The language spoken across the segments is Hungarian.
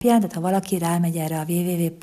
Tehát ha valaki rámegy erre a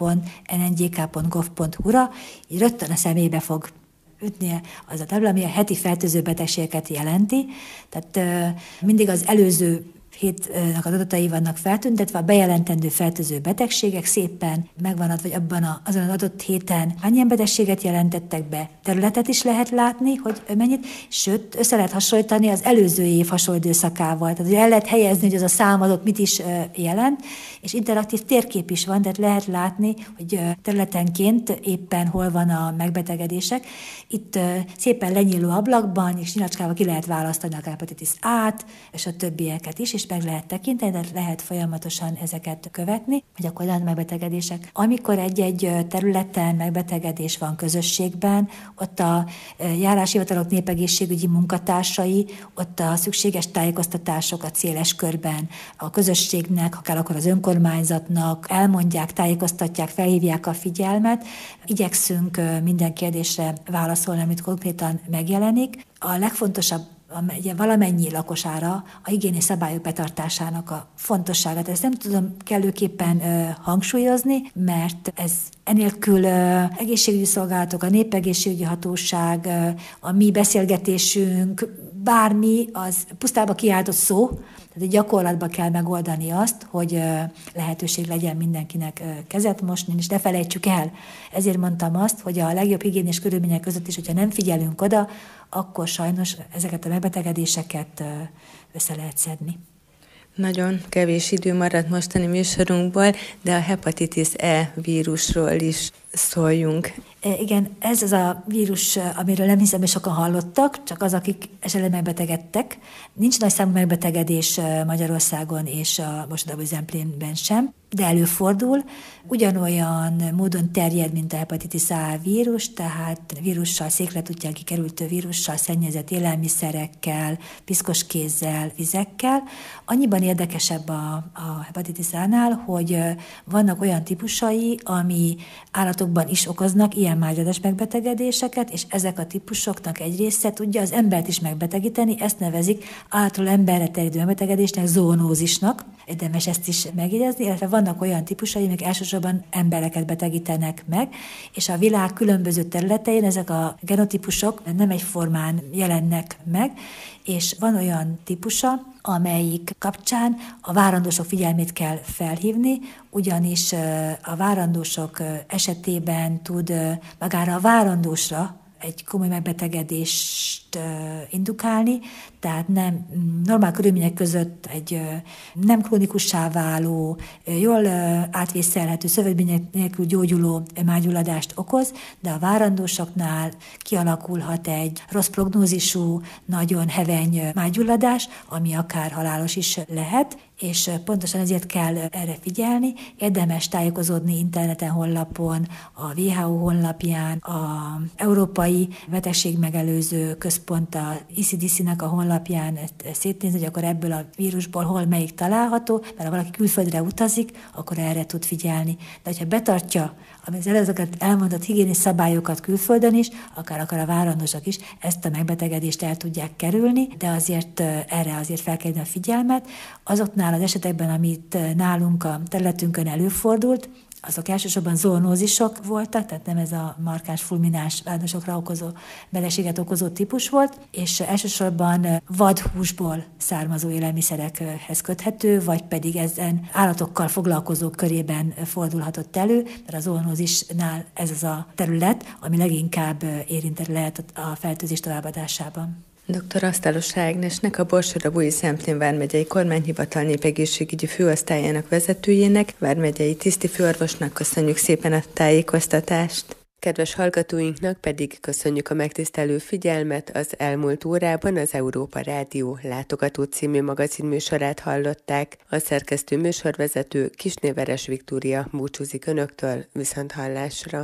www.nngk.gov.hu-ra, így rögtön a szemébe fog ütnie az a tábla, ami a heti fertőző betegségeket jelenti. Tehát mindig az előző hétnek az adatai vannak feltüntetve, a bejelentendő fertőző betegségek szépen megvan adva, vagy azon az adott héten hány ilyen betegséget jelentettek be. Területet is lehet látni, hogy mennyit, sőt, össze lehet hasonlítani az előző év hasonló időszakával. Tehát el lehet helyezni, hogy az a számadat mit is jelent, és interaktív térkép is van, tehát lehet látni, hogy területenként éppen hol van a megbetegedések. Itt szépen lenyíló ablakban és nyilacskával ki lehet választani a hepatitis A-t, és a többieket is, és meg lehet tekinteni, de lehet folyamatosan ezeket követni, hogy akkor olyan megbetegedések. Amikor egy-egy területen megbetegedés van közösségben, ott a járási hivatalok népegészségügyi munkatársai, ott a szükséges tájékoztatásokat széles körben a közösségnek, ha kell, akkor az önkormányzatnak elmondják, tájékoztatják, felhívják a figyelmet. Igyekszünk minden kérdésre válaszolni, amit konkrétan megjelenik. A legfontosabb valamennyi lakosára a higiéniai szabályok betartásának a fontosságát. Ezt nem tudom kellőképpen hangsúlyozni, mert ez enélkül egészségügyi szolgálatok, a népegészségügyi hatóság, a mi beszélgetésünk, bármi, az pusztába kiáltott szó, tehát gyakorlatban kell megoldani azt, hogy lehetőség legyen mindenkinek kezet mosni, és ne felejtsük el. Ezért mondtam azt, hogy a legjobb higiéniás körülmények között is, hogyha nem figyelünk oda, akkor sajnos ezeket a megbetegedéseket össze lehet szedni. Nagyon kevés idő maradt mostani műsorunkból, de a hepatitis E vírusról is szóljunk. Igen, ez az a vírus, amiről nem hiszem, hogy sokan hallottak, csak az, akik esetleg megbetegedtek. Nincs nagy számú megbetegedés Magyarországon és a Mosonabúj-Zemplénben sem, de előfordul. Ugyanolyan módon terjed, mint a hepatitis A vírus, tehát vírussal, székletútján kikerült vírussal, szennyezett élelmiszerekkel, piszkos kézzel, vizekkel. Annyiban érdekesebb a hepatitis A-nál, hogy vannak olyan típusai, ami állatokban is okoznak ilyen mágyulás megbetegedéseket, és ezek a típusoknak egy része tudja az embert is megbetegíteni, ezt nevezik állatról emberre terjedő megbetegedésnek, zoonózisnak. Érdemes ezt is megjegyezni, illetve vannak olyan típusai, amik elsősorban embereket betegítenek meg, és a világ különböző területein ezek a genotípusok nem egyformán jelennek meg, és van olyan típusa, amelyik kapcsán a várandósok figyelmét kell felhívni, ugyanis a várandósok esetében tud magára a várandósra egy komoly megbetegedést indukálni, tehát nem normál körülmények között egy nem krónikussá váló, jól átvészelhető, szövődmények nélkül gyógyuló mágyulladást okoz, de a várandósoknál kialakulhat egy rossz prognózisú, nagyon heveny mágyulladás, ami akár halálos is lehet, és pontosan ezért kell erre figyelni. Érdemes tájékozódni interneten, honlapon, a WHO honlapján, a Európai Betegségmegelőző Központ, a ECDC-nek a honlapján ezt szétnézni, hogy akkor ebből a vírusból hol melyik található, mert ha valaki külföldre utazik, akkor erre tud figyelni. De hogyha betartja az előzőket elmondott higiéniai szabályokat külföldön is, akár a várandósok is ezt a megbetegedést el tudják kerülni, de azért erre azért fel kell a figyelmet. Azoknál az esetekben, amit nálunk a területünkön előfordult, azok elsősorban zoonózisok voltak, tehát nem ez a markáns fulmináns várandósokra okozó betegséget okozó típus volt, és elsősorban vadhúsból származó élelmiszerekhez köthető, vagy pedig ezen állatokkal foglalkozók körében fordulhatott elő, mert a zoonózisnál ez az a terület, ami leginkább érintett lehet a fertőzés továbbadásában. Dr. Asztalos Ágnesnek, a Borsod-Abaúj-Zemplén vármegyei kormányhivatal népegészségügyi főosztályának vezetőjének, vármegyei tisztifőorvosnak köszönjük szépen a tájékoztatást. Kedves hallgatóinknak pedig köszönjük a megtisztelő figyelmet. Az elmúlt órában az Európa Rádió Látogató című magazinműsorát hallották. A szerkesztő műsorvezető Kisné Veres Viktória búcsúzik önöktől, viszonthallásra.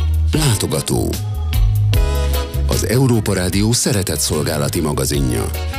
Látogató. Az Európa Rádió szeretett szolgálati magazinja.